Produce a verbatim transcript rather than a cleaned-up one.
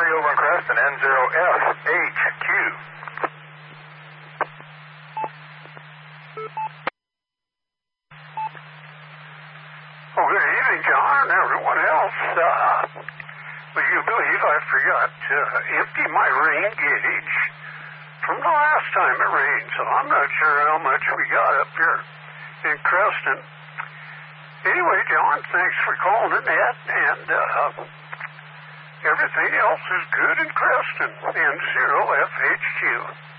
over in Creston, N zero F H Q. Oh, good evening, John, and everyone else. Uh, will you believe I forgot to empty my rain gauge from the last time it rained, so I'm not sure how much we got up here in Creston. Anyway, John, thanks for calling Annette, and uh, everything else is good in Creston, N zero F H Q.